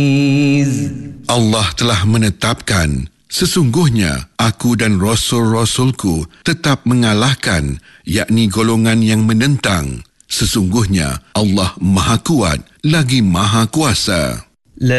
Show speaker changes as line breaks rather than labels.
Allah telah menetapkan, sesungguhnya aku dan Rasul-Rasulku tetap mengalahkan, yakni golongan yang menentang. Sesungguhnya Allah Maha Kuat lagi Maha Kuasa.